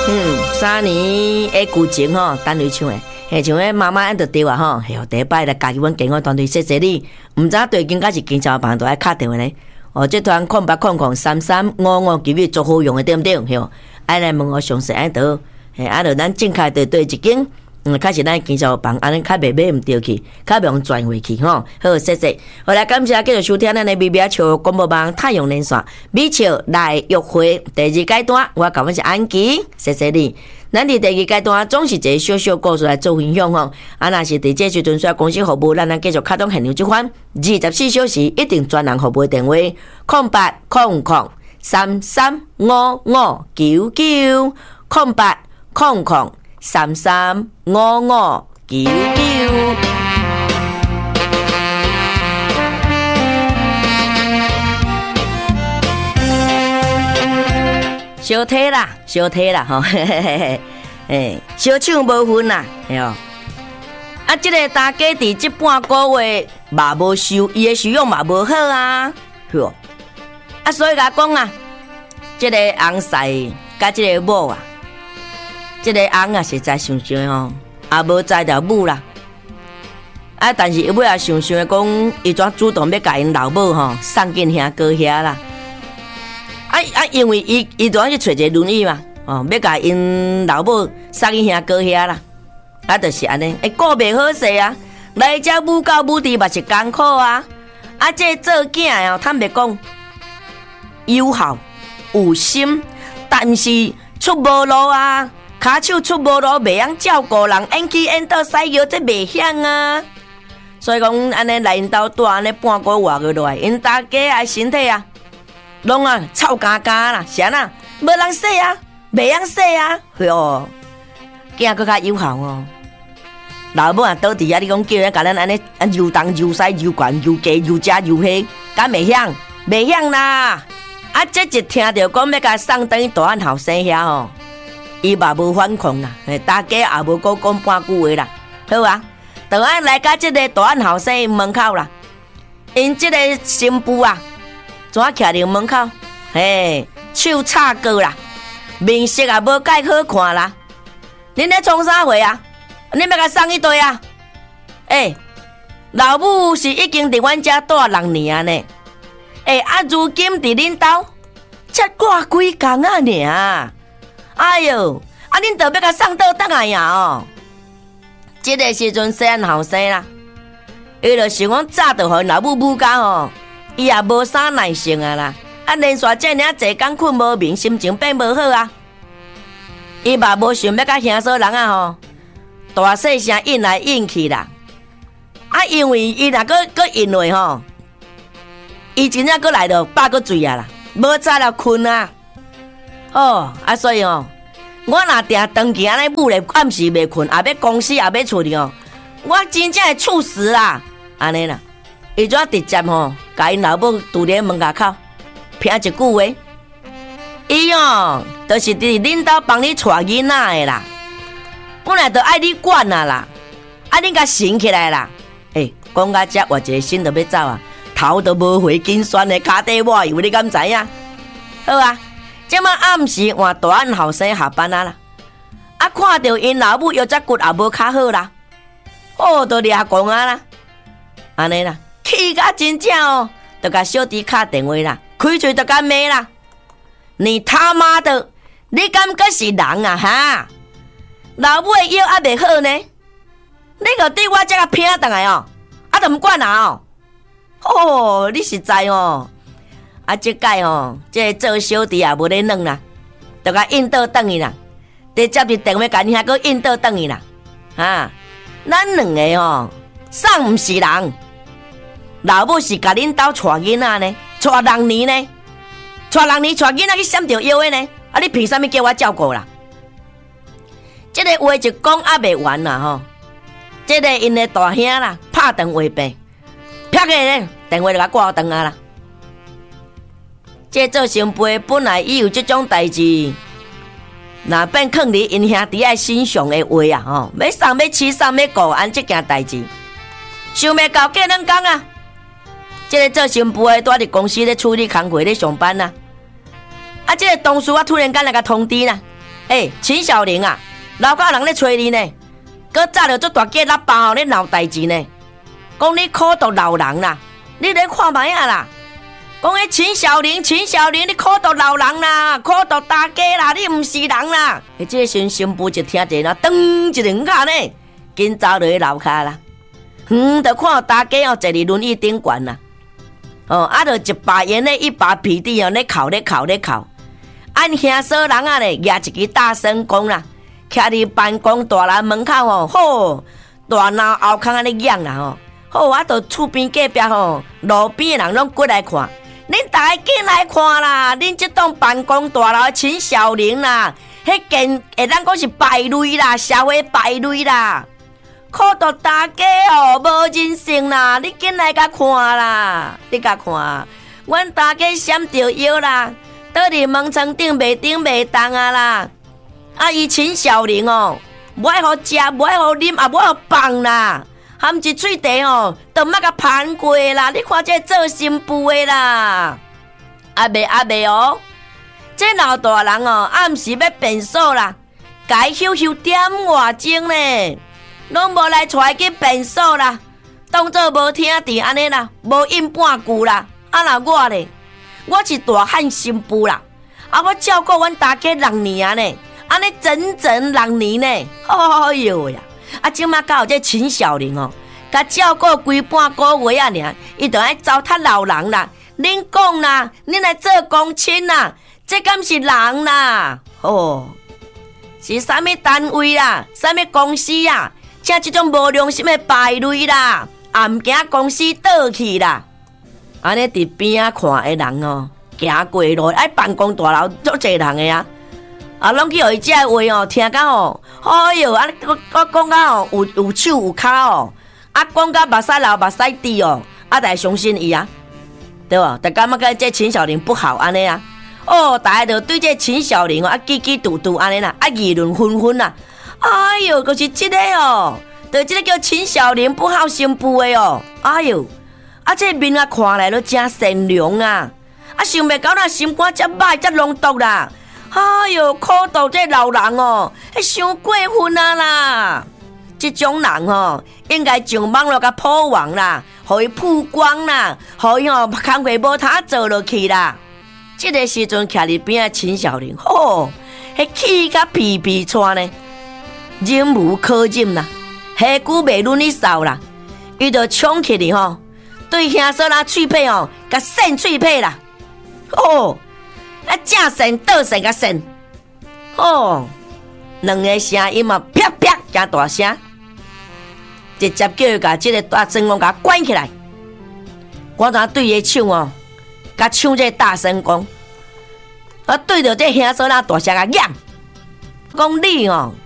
3年的旧情吼，单位唱的，嘿，像迄妈妈按着对啊吼，嘿，第一摆来家己阮健康团队谢谢你，毋知对经甲是经常帮都爱敲电话咧，哦，这团0800335599做好用的对毋对？嘿，爱来问我详细按倒，嘿，按着咱正开对一间。开始咱经常帮安尼较袂买毋对去，较袂用转回去吼。好，谢谢。好来，感谢继续收听咱的美美笑广播网太阳连线美笑来约会第2阶段，我感觉是安琪，谢谢你。咱伫第2阶段总是一个小小故事来做分享吼。啊，若是伫这时阵需要公司服务，咱继续启动现场这款24小时一定专人服务的电话0800335599。小体啦，小体啦，吼，嘿嘿嘿嘿，诶，小唱无分啦，嘿哦。啊，这个大家伫这半个月嘛无收，伊的收入嘛无好啊，吼。啊，所以甲讲啊，这个翁婿甲这个某啊，这个翁啊实在想想吼，也无栽着母啦。啊，但是伊尾也想想讲，伊怎主动要甲因老母吼送进遐哥遐啦。因为伊当去找一个轮椅嘛，哦，要甲因老母送去遐哥遐啦，啊，就是安尼，顾袂好势啊，来遮母教母弟嘛是艰苦啊，啊，这做囝哦，坦白讲，有孝有心，但是出无路啊，骹手出无路，袂晓照顾人，演起演到使摇，这袂晓啊，所以讲安尼来因兜住安尼半个月落来，因大家啊身体啊。拢啊臭干干啦，是安那无人洗啊，袂晓洗啊，哟，囝佫较有效哦。老母啊倒伫遐，你讲叫人甲咱安尼又东又西又悬又低又遮又黑，敢袂晓？袂晓啦！啊，这一听着讲要甲送等于大汉后生遐吼，伊嘛无反抗啦，大家也无讲半句话啦，好啊，就按来甲这个大汉后生门口啦，因这个新妇啊。怎徛伫门口？嘿，手擦过啦，面色也无介好看啦。恁咧创啥货啊？恁要甲送一堆啊？老母是已经伫阮遮住6年啊呢。如今伫恁兜才挂几工啊尔。哎哟，恁着要甲送倒倒来呀哦。这个时阵细汉后生啦，伊就想讲早着互老母母家吼。伊也无啥耐性啊啦，连续这尔济工困无眠，心情变无好啊。伊嘛无想要甲兄嫂人啊吼，大细声应来应去啦。因为伊若搁因为吼，伊真正搁来着饱搁醉啊啦，无早了困啊。所以我若定长期安尼母咧暗时袂困，也要公司也要出去哦，我真正会猝死啦，安尼啦。伊怎直接吼，甲因老母拄伫门口口，凭一句话，伊就是伫恁兜帮你带囡仔的啦，本来就爱你管啦，恁甲醒起来啦，讲到这，我一个心就要走啊，头都无回紧酸的，脚底抹油，你敢知影？好啊，即摆暗时换大汉后生下班啊啦，看到因老母腰脊骨也无较好啦，都掠讲啊啦，安尼啦。气甲真正哦，就甲小弟敲电话啦，开嘴就甲骂啦。你他妈的，你敢个是人啊哈？老母的腰还袂好呢，你个对我这个拼倒来哦，都唔管啊哦。你实在哦，这届哦，这做小弟也无咧软啦，就甲应倒转去啦，直接伫电话甲你遐个应倒转去啦。咱两个哦，啥唔是人？老母是甲恁兜带囡仔呢，带6年呢，带6年带囡仔去闪着腰的呢，你凭啥物叫我照顾啦？这个话就讲也袂完啦吼。这个因的大兄啦，拍电话病，啪个呢，电话就甲挂断啊啦。这做新妇本来伊有这种代志，若变放伫因兄弟爱身上的话啊吼，要送要饲送要顾安这件代志，想袂到过两工啊。这个做新妇的住伫公司咧处理工课咧上班啦，这个同事突然间来甲通知啦， 秦小玲啊，楼下人咧找你呢，搁早着做大家喇叭吼咧闹代志呢，讲你苦毒老人啦，你来看卖啊啦！讲迄秦小玲，你苦毒老人啦，苦毒大家啦，你毋是人啦！这个新妇一听见啦，噔一两下呢，紧走落去楼下啦。就看到大家坐伫轮椅顶悬啦。就一把烟咧，一把皮底咧哭。按兄嫂人啊咧，举一支大声公啦，徛伫办公大楼门口好大闹后空安尼养啦好就厝边隔壁路边的人拢过来看。恁大家进来看啦！恁这栋办公大楼的秦小玲啦，迄件会当讲是败类啦，社会败类啦，苦毒大家无人性啦！你进来甲看啦，你甲看，阮大家闪着腰啦，倒伫门床顶袂动啊啦！伊秦小玲无爱好食，无爱好啉，也无爱好放啦。含一喙茶都毋捌甲盘过啦！你看这做新妇的啦，阿妹这老大人暗时要变数啦，该休点外钟呢，拢无来带去变数啦，当作无听伫安尼啦，无应半句啦。那我咧，我是大汉新妇啦，我照顾阮大家6年呢，安尼整6年呢，哎哟呀！即马到这秦小玲甲照顾规半个月啊尔，伊就爱糟蹋老人啦。恁讲啦，恁来做公亲啦，这敢是人啦？是啥物单位啦？啥物公司啊？像这种无良心的败类啦，也毋惊公司倒去啦。安尼伫边仔看的人行过路爱办公大楼足侪人的拢去互伊这话听到哎哟，我讲到有手有脚讲到目屎流目屎滴才相信伊对无？就感觉这秦小玲不好安尼大家就对这秦小玲叽叽嘟嘟安尼啦，议论纷纷啦。哎哟，就是这个就这个叫秦小玲不好新妇的哎哟，这面看来都真善良想袂到那心肝这歹这浓毒啦。哎哟，苦毒这老人伤过分啦！这种人应该上网络甲破网啦，互伊曝光啦，互伊工课无他做落去啦。这个时阵徛伫边仔秦小玲，迄气甲皮皮喘呢，忍无可忍啦，下久袂轮伊扫啦，伊就冲起哩对兄嫂啦喙皮甲扇喙皮啦，正扇倒扇甲扇，两个声音啪啪加大声，直接叫伊甲这个大声公甲关起来。我当对伊抢甲抢这大声公，对着这兄嫂啦大声甲讲，讲你